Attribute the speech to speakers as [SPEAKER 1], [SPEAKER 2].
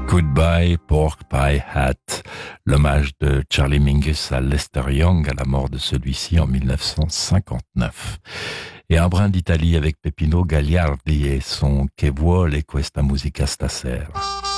[SPEAKER 1] Goodbye Pork Pie Hat, l'hommage de Charlie Mingus à Lester Young à la mort de celui-ci en 1959. Et un brin d'Italie avec Peppino Gagliardi et son Che vuole questa musica stasera.